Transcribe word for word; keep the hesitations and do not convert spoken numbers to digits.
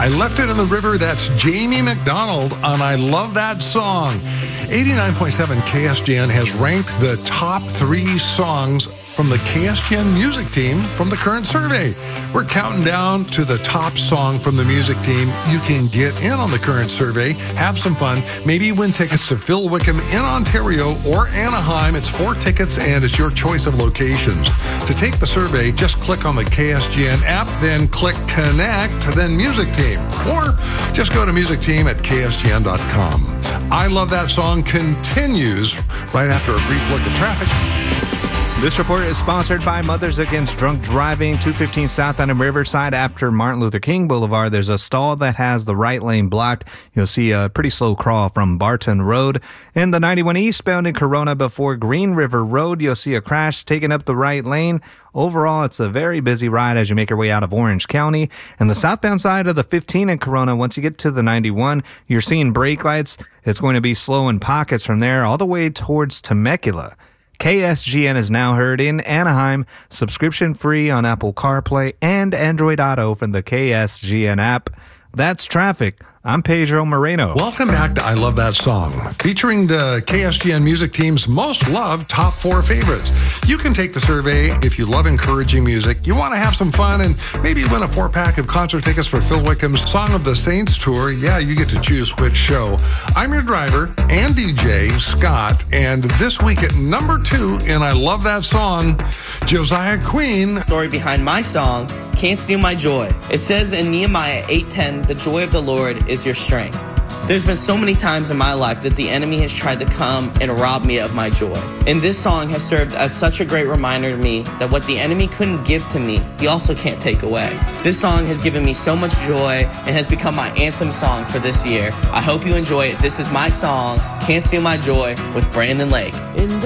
I Left It in the River. That's Jamie McDonald on I Love That Song. eighty-nine point seven K S G N has ranked the top three songs from the K S G N music team from the current survey. We're counting down to the top song from the music team. You can get in on the current survey, have some fun, maybe win tickets to Phil Wickham in Ontario or Anaheim. It's four tickets and it's your choice of locations. To take the survey, just click on the K S G N app, then click Connect, then Music Team. Or just go to music team at K S G N dot com. I Love That Song continues right after a brief look at traffic. This report is sponsored by Mothers Against Drunk Driving, two fifteen South on Riverside after Martin Luther King Boulevard. There's a stall that has the right lane blocked. You'll see a pretty slow crawl from Barton Road. In the ninety-one eastbound in Corona before Green River Road, you'll see a crash taking up the right lane. Overall, it's a very busy ride as you make your way out of Orange County. And the southbound side of the fifteen in Corona, once you get to the ninety-one, you're seeing brake lights. It's going to be slow in pockets from there all the way towards Temecula. K S G N is now heard in Anaheim, subscription free on Apple CarPlay and Android Auto from the K S G N app. That's traffic. I'm Pedro Moreno. Welcome back to I Love That Song, featuring the K S G N music team's most loved top four favorites. You can take the survey if you love encouraging music, you want to have some fun, and maybe win a four-pack of concert tickets for Phil Wickham's Song of the Saints tour. Yeah, you get to choose which show. I'm your driver and D J, Scott, and this week at number two in I Love That Song, Josiah Queen. Story behind my song, Can't Steal My Joy. It says in Nehemiah eight ten, the joy of the Lord is your strength. There's been so many times in my life that the enemy has tried to come and rob me of my joy. And this song has served as such a great reminder to me that what the enemy couldn't give to me, he also can't take away. This song has given me so much joy and has become my anthem song for this year. I hope you enjoy it. This is my song, Can't Steal My Joy, with Brandon Lake.